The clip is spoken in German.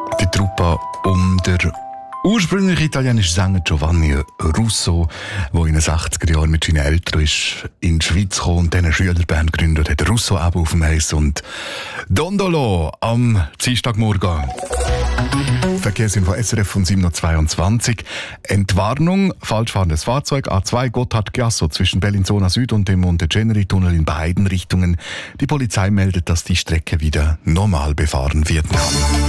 Die Truppe um der ursprüngliche italienische Sänger Giovanni Russo, der in den 60er Jahren mit seinen Eltern in die Schweiz kam und eine Schülerband gegründet hat, Russo eben auf dem Eis und Dondolo am Dienstagmorgen. Verkehrsinfo SRF von 7.22 Uhr. Entwarnung, falsch fahrendes Fahrzeug, A2 Gotthard-Chiasso zwischen Bellinzona Süd und dem Monte-Ceneri-Tunnel in beiden Richtungen. Die Polizei meldet, dass die Strecke wieder normal befahren wird.